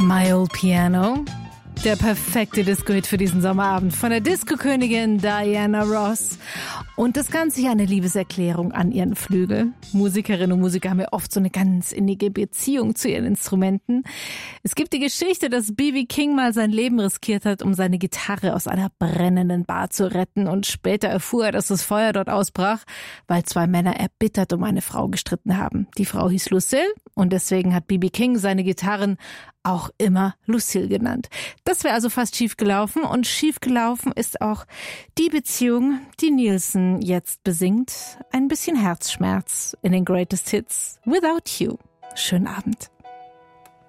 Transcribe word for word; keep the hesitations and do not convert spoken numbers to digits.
My Old Piano. Der perfekte Disco-Hit für diesen Sommerabend von der Disco-Königin Diana Ross. Und das Ganze hier eine Liebeserklärung an ihren Flügel. Musikerinnen und Musiker haben ja oft so eine ganz innige Beziehung zu ihren Instrumenten. Es gibt die Geschichte, dass B B King mal sein Leben riskiert hat, um seine Gitarre aus einer brennenden Bar zu retten. Und später erfuhr er, dass das Feuer dort ausbrach, weil zwei Männer erbittert um eine Frau gestritten haben. Die Frau hieß Lucille und deswegen hat B B King seine Gitarren auch immer Lucille genannt. Das wäre also fast schief gelaufen und schief gelaufen ist auch die Beziehung, die Nielsen jetzt besingt. Ein bisschen Herzschmerz in den Greatest Hits Without You. Schönen Abend.